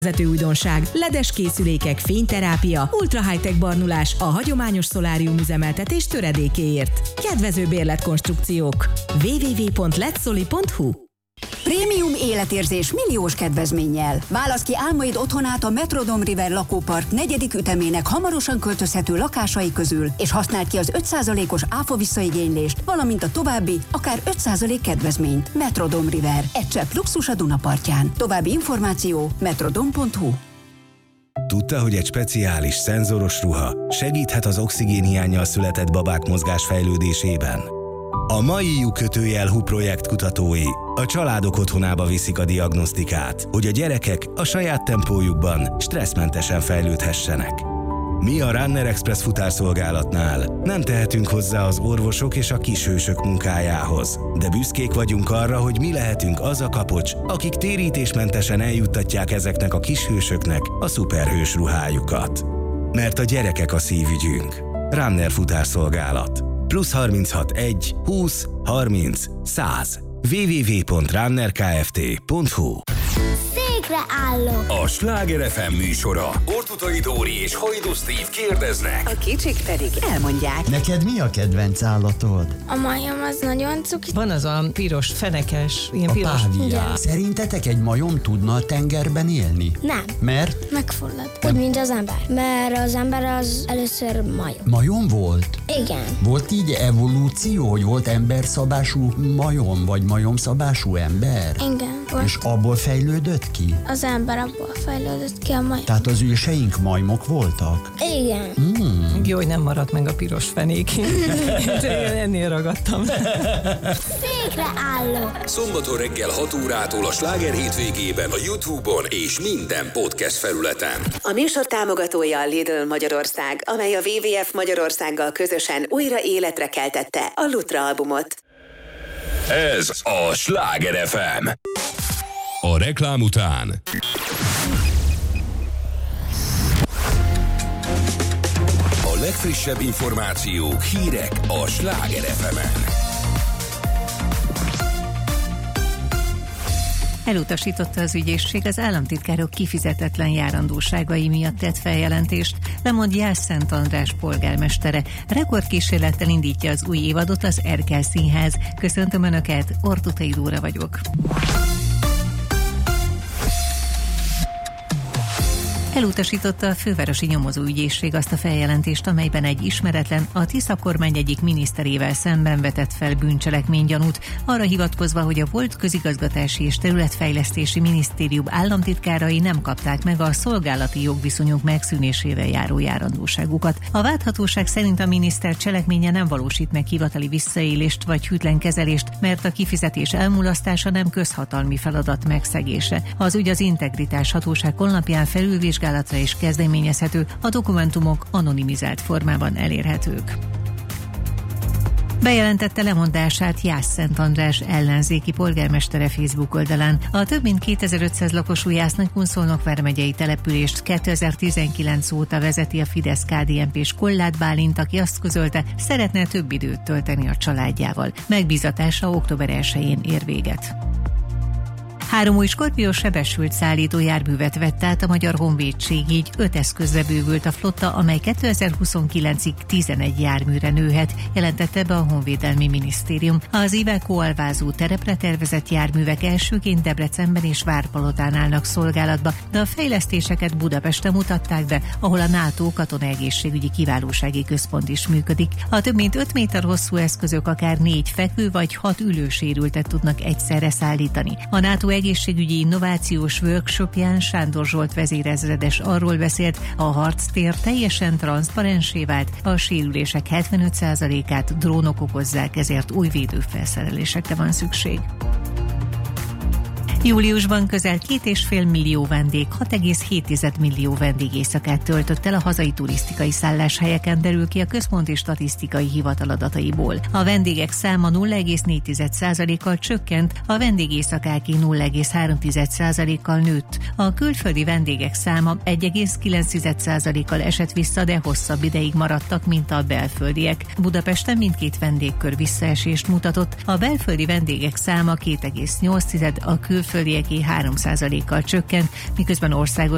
Vezető újdonság, ledes készülékek, fényterápia, ultra high-tech barnulás a hagyományos szolárium üzemeltetés töredékéért. Kedvező bérletkonstrukciók. www.letsoli.hu. Prémium életérzés milliós kedvezménnyel. Válasz ki álmaid otthonát a Metrodome River lakópark 4. ütemének hamarosan költözhető lakásai közül, és használd ki az 5%-os áfa visszaigénylést, valamint a további, akár 5% kedvezményt. Metrodome River. Egy csepp luxus a Dunapartján. További információ metrodome.hu. Tudta, hogy egy speciális, szenzoros ruha segíthet az oxigénhiánnyal született babák mozgásfejlődésében? A mai lyuk-kötőjel-hu projekt kutatói a családok otthonába viszik a diagnosztikát, hogy a gyerekek a saját tempójukban stresszmentesen fejlődhessenek. Mi a Runner Express futárszolgálatnál nem tehetünk hozzá az orvosok és a kishősök munkájához, de büszkék vagyunk arra, hogy mi lehetünk az a kapocs, akik térítésmentesen eljuttatják ezeknek a kishősöknek a szuperhős ruhájukat. Mert a gyerekek a szívügyünk. Runner futárszolgálat. +36 1 20 30 100 www.runnerkft.hu. Székre állok! A Sláger FM műsora. Ortutai Dóri és Hajdú Steve kérdeznek. A kicsik pedig elmondják. Neked mi a kedvenc állatod? A majom az nagyon cuki. Van az a piros, fenekes, ilyen A piros. pávián. Szerintetek egy majom tudna a tengerben élni? Nem. Mert? Megfullad. Úgy, mint az ember. Mert az ember az először majom. Majom volt? Igen. Volt így evolúció, hogy volt emberszabású majom, vagy majomszabású ember? Igen. Volt. És abból fejlődött ki? Az ember abból fejlődött ki a majom. Tehát az őseink majmok voltak? Igen. Jó, hogy nem maradt meg a piros fenék. Ennél ragadtam. Székre állok! Szombaton reggel 6 órától a Sláger hétvégében a YouTube-on és minden podcast felületen. A műsor támogatója a Lidl Magyarország, amely a WWF Magyarországgal közösen újra életre keltette a Lutra albumot. Ez a Sláger FM. A reklám után a legfrissebb információk, hírek a Sláger FM-en. Elutasította az ügyészség az államtitkárok kifizetetlen járandóságai miatt tett feljelentést, lemond Jász-Szent András polgármestere. Rekordkísérlettel indítja az új évadot az Erkel Színház. Köszöntöm Önöket, Ortutai Dóra vagyok. Elutasította a fővárosi nyomozóügyészség azt a feljelentést, amelyben egy ismeretlen, a Tisza kormány egyik miniszterével szemben vetett fel bűncselekménygyanút, arra hivatkozva, hogy a volt közigazgatási és területfejlesztési minisztérium államtitkárai nem kapták meg a szolgálati jogviszonyok megszűnésével járó járandóságukat. A vádhatóság szerint a miniszter cselekménye nem valósít meg hivatali visszaélést vagy hűtlen kezelést, mert a kifizetés elmulasztása nem közhatalmi feladat megszegése. Az ügy az Integritás Hatóság honlapján felülvizsgálatra is kezdeményezhető, a dokumentumok anonimizált formában elérhetők. Bejelentette lemondását Jász-Szent András ellenzéki polgármestere Facebook oldalán. A több mint 2500 lakosú Jász-Nagykunszolnok vármegyei települést 2019 óta vezeti a Fidesz-KDNP-s Kolláth Bálint, aki azt közölte, szeretne több időt tölteni a családjával. Megbízatása október 1-én ér véget. 3 új Skorpió sebesült szállító járművet vett át a Magyar Honvédség, így 5 eszközre bővült a flotta, amely 2029-ig 11 járműre nőhet, jelentette be a Honvédelmi Minisztérium. Az Iveco alvázó terepre tervezett járművek elsőként Debrecenben és Várpalotán állnak szolgálatba, de a fejlesztéseket Budapesten mutatták be, ahol a NATO katonaegészségügyi kiválósági központ is működik. A több mint 5 méter hosszú eszközök akár 4 fekvő vagy 6 ülősérültet tudnak egyszerre szállítani. A NATO egészségügyi innovációs workshopján Sándor Zsolt vezérezredes arról beszélt, a harctér teljesen transzparensé vált, a sérülések 75%-át drónok okozzák, ezért új védőfelszerelésekre van szükség. Júliusban közel 2,5 millió vendég 6,7 millió vendégészakát töltött el a hazai turisztikai szálláshelyeken, derül ki a Központi Statisztikai Hivatal adataiból. A vendégek száma 0,4%-kal csökkent, a vendégészakáké 0,3%-kal nőtt. A külföldi vendégek száma 1,9%-kal esett vissza, de hosszabb ideig maradtak, mint a belföldiek. Budapesten mindkét vendégkör visszaesést mutatott, a belföldi vendégek száma 2,8%, a külföldieké 3%-kal csökkent, miközben országos